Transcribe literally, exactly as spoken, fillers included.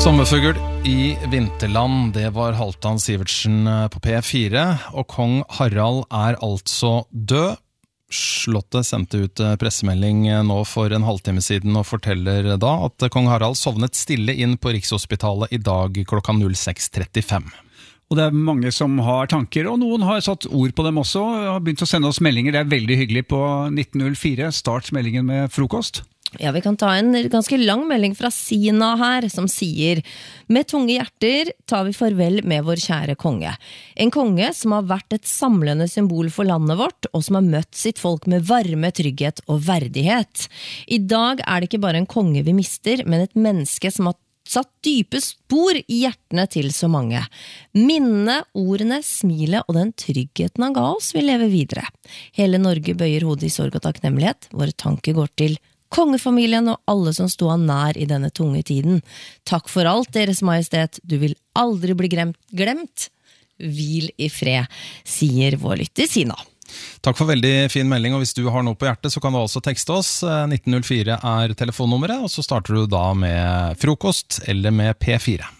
Sommerfugl i vinterland, det var Halvdan Sivertsen på P fire, og kong Harald er altså død. Slottet sendte ut pressemelding nå for en halvtime siden og forteller da at kong Harald sovnet stille inn på Rikshospitalet i dag klokka seks trettifem. Og det er mange som har tanker, og noen har satt ord på dem også, og har begynt å sende oss meldinger. Det er veldig hyggelig på nitten null fire. Start meldingen med frokost. Ja, vi kan ta en ganske lang melding fra Sina her, som sier: med tunge hjerter tar vi farvel med vår kjære konge. En konge som har vært et samlende symbol for landet vårt, og som har møtt sitt folk med varme, trygghet og verdighet. I dag er det ikke bare en konge vi mister, men et menneske som har satt dype spor i hjertene til så mange. Minnene, ordene, smilet og den tryggheten han ga oss vil leve videre. Hele Norge bøyer hodet i sorg og takknemlighet. Våre tanker går til kongefamilien og alle som stod han nær i denne tunge tiden. Takk for alt, Deres Majestet. Du vil aldri bli glemt. Hvil i fred, sier vår lytter Sina. Takk for veldig fin melding, og hvis du har noe på hjertet så kan du også tekste oss. nitten null fire er telefonnummeret, og så starter du da med frokost eller med P fire.